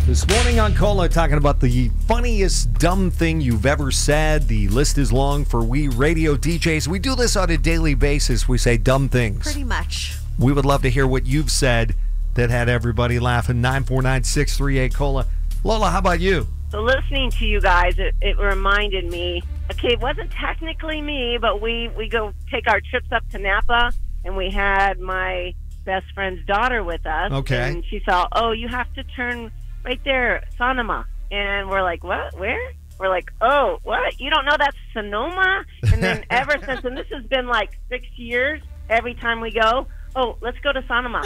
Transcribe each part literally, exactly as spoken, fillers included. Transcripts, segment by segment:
This morning on Cola, talking about the funniest dumb thing you've ever said. The list is long for we radio D Js. We do this on a daily basis. We say dumb things. Pretty much. We would love to hear what you've said that had everybody laughing. nine four nine, six three eight, Cola. Lola, how about you? So listening to you guys, it, it reminded me, okay, it wasn't technically me, but we, we go take our trips up to Napa, and we had my best friend's daughter with us. Okay. And she saw, oh, you have to turn right there, Sonoma. And we're like, what? Where? We're like, oh, what? You don't know that's Sonoma? And then ever since, and this has been like six years, every time we go, oh, let's go to Sonoma.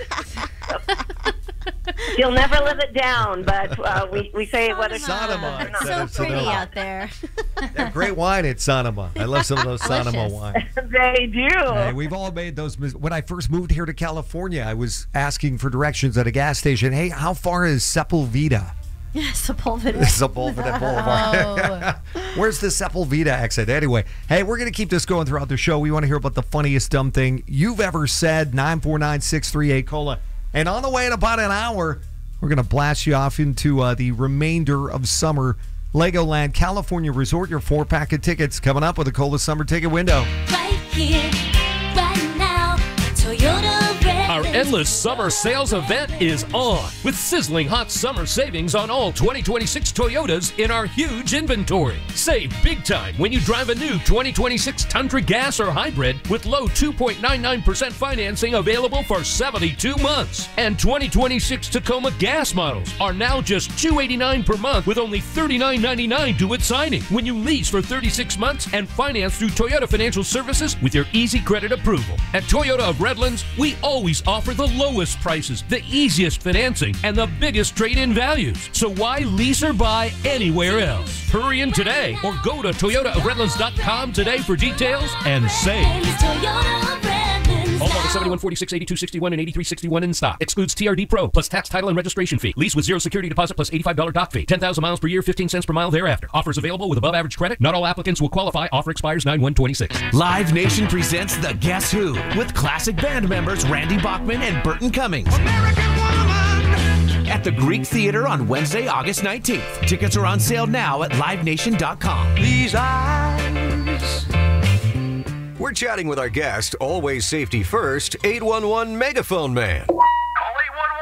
You'll never live it down, but uh, we, we say whether Sonoma. It's so pretty Sonoma. Out there. They have great wine at Sonoma. I love some of those Sonoma wines. They do. Hey, we've all made those. Mis- when I first moved here to California, I was asking for directions at a gas station. Hey, how far is Sepulveda? Sepulveda. Sepulveda Boulevard. Oh. Where's the Sepulveda exit? Anyway, hey, we're going to keep this going throughout the show. We want to hear about the funniest dumb thing you've ever said. nine four nine, six three eight, Cola. And on the way in about an hour, we're going to blast you off into uh, the remainder of summer. Legoland California Resort, your four-pack of tickets coming up with a Cola Summer Ticket Window. Right here, right now, Toyota. Our endless summer sales event is on with sizzling hot summer savings on all twenty twenty-six Toyotas in our huge inventory. Save big time when you drive a new twenty twenty-six Tundra Gas or Hybrid with low two point nine nine percent financing available for seventy-two months. And twenty twenty-six Tacoma Gas models are now just two hundred eighty-nine dollars per month with only thirty-nine ninety-nine due at signing when you lease for thirty-six months and finance through Toyota Financial Services with your easy credit approval. At Toyota of Redlands, we always offer the lowest prices, the easiest financing, and the biggest trade-in values. So why lease or buy anywhere else? Hurry in today or go to Toyota of Redlands dot com today for details and save. All models seventy-one, forty-six, eighty-two, sixty-one, and eighty-three sixty-one in stock. Excludes T R D Pro plus tax, title, and registration fee. Lease with zero security deposit plus eighty-five dollars doc fee. ten thousand miles per year, fifteen cents per mile thereafter. Offers available with above average credit. Not all applicants will qualify. Offer expires nine one twenty-six. Live Nation presents The Guess Who with classic band members Randy Bachman and Burton Cummings. American Woman! At the Greek Theater on Wednesday, August nineteenth. Tickets are on sale now at live nation dot com. These eyes. We're chatting with our guest, always safety first, eight one one Megaphone Man. Call eight one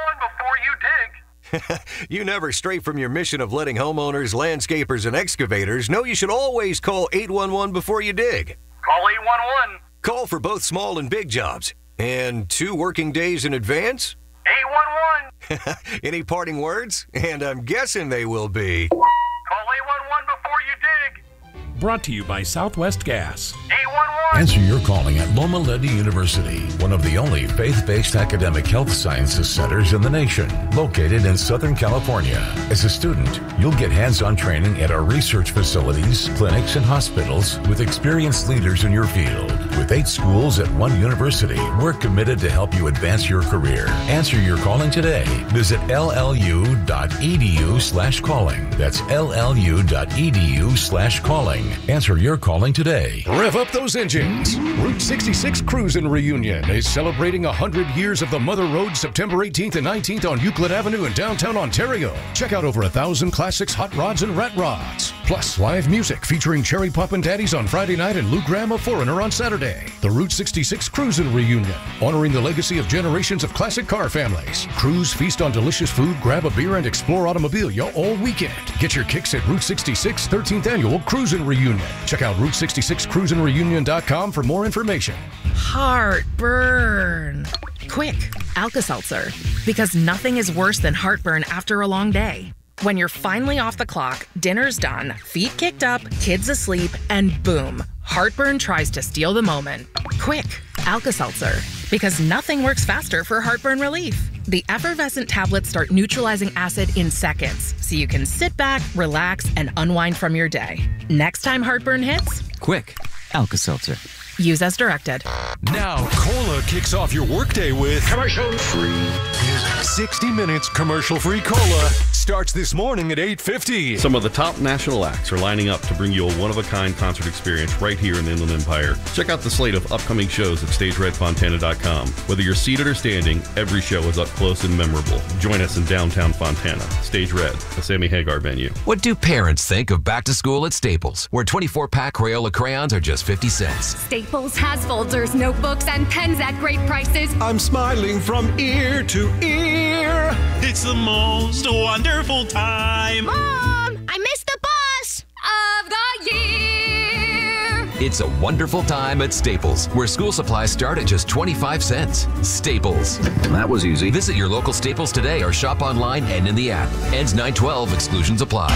one before you dig. You never stray from your mission of letting homeowners, landscapers, and excavators know you should always call eight one one before you dig. Call eight one one. Call for both small and big jobs. And two working days in advance? eight one one. Any parting words? And I'm guessing they will be... Call eight one one before you dig. Brought to you by Southwest Gas. eight one one. Answer your calling at Loma Linda University, one of the only faith-based academic health sciences centers in the nation, located in Southern California. As a student, you'll get hands-on training at our research facilities, clinics, and hospitals with experienced leaders in your field. With eight schools at one university, we're committed to help you advance your career. Answer your calling today. Visit L L U dot E D U slash calling. That's L L U dot E D U slash calling. Answer your calling today. Rev up those engines. Route sixty-six Cruisin' Reunion is celebrating one hundred years of the Mother Road September eighteenth and nineteenth on Euclid Avenue in downtown Ontario. Check out over a thousand classics, hot rods, and rat rods. Plus, live music featuring Cherry Poppin' Daddies on Friday night and Lou Graham of Foreigner on Saturday. The Route sixty-six Cruisin' Reunion, honoring the legacy of generations of classic car families. Cruise, feast on delicious food, grab a beer, and explore automobilia all weekend. Get your kicks at Route sixty-six thirteenth Annual Cruisin' Reunion. Check out Route sixty-six cruisin reunion dot com for more information. Heartburn. Quick, Alka-Seltzer. Because nothing is worse than heartburn after a long day. When you're finally off the clock, dinner's done, feet kicked up, kids asleep, and boom, heartburn tries to steal the moment. Quick, Alka-Seltzer. Because nothing works faster for heartburn relief. The effervescent tablets start neutralizing acid in seconds, so you can sit back, relax, and unwind from your day. Next time heartburn hits, quick, Alka-Seltzer. Use as directed. Now, Cola kicks off your workday with commercial-free music. sixty minutes commercial-free Cola starts this morning at eight fifty. Some of the top national acts are lining up to bring you a one-of-a-kind concert experience right here in the Inland Empire. Check out the slate of upcoming shows at stage red fontana dot com. Whether you're seated or standing, every show is up close and memorable. Join us in downtown Fontana. Stage Red, a Sammy Hagar venue. What do parents think of back to school at Staples, where twenty-four pack Crayola crayons are just fifty cents? Staples has folders, notebooks, and pens at great prices. I'm smiling from ear to ear. It's the most wonderful time. Mom, I missed the bus of the year. It's a wonderful time at Staples, where school supplies start at just twenty-five cents. Staples. That was easy. Visit your local Staples today or shop online and in the app. Ends nine twelve. Exclusions apply.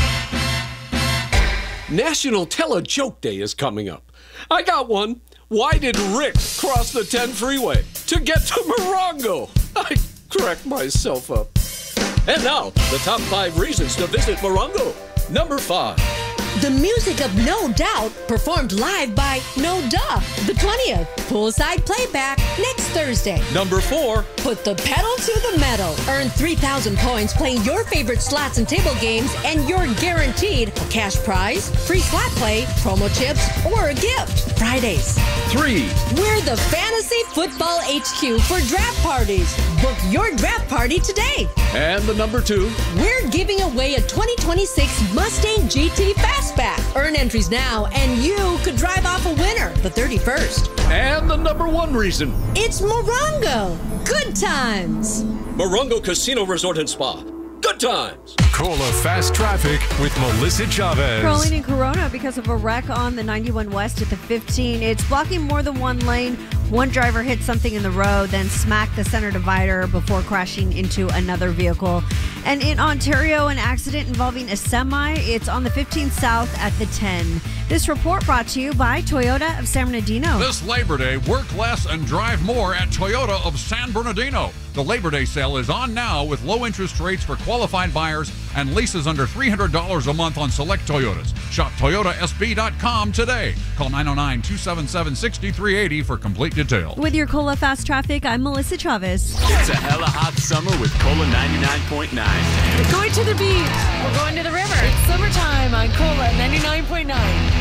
National Tell a Joke Day is coming up. I got one. Why did Rick cross the ten freeway? To get to Morongo. I cracked myself up. And now, the top five reasons to visit Morongo. Number five. The music of No Doubt performed live by No Duh, the twentieth. Poolside playback next Thursday. Number four. Put the pedal to the metal. Earn three thousand points playing your favorite slots and table games, and you're guaranteed a cash prize, free slot play, promo chips, or a gift. Fridays. Three. We're the Fantasy Football H Q for draft parties. Book your draft party today. And the number two. We're giving away a twenty twenty-six Mustang G T Fastback. Earn entries now, and you could drive off a winner the thirty-first. And the number one reason. It's Morongo. Good times. Morongo Casino Resort and Spa. Good times. Cola Fast Traffic with Melissa Chavez. Rolling in Corona because of a wreck on the ninety-one West at the fifteen. It's blocking more than one lane. One driver hit something in the road, then smacked the center divider before crashing into another vehicle. And in Ontario, an accident involving a semi. It's on the fifteen South at the ten. This report brought to you by Toyota of San Bernardino. This Labor Day, work less and drive more at Toyota of San Bernardino. The Labor Day sale is on now with low interest rates for qualified buyers and leases under three hundred dollars a month on select Toyotas. Shop Toyota S B dot com today. Call nine oh nine, two seven seven, six three eight oh for complete details. With your Cola Fast Traffic, I'm Melissa Chavez. It's a hella hot summer with Cola ninety-nine point nine. We're going to the beach. We're going to the river. It's summertime on Cola ninety-nine point nine.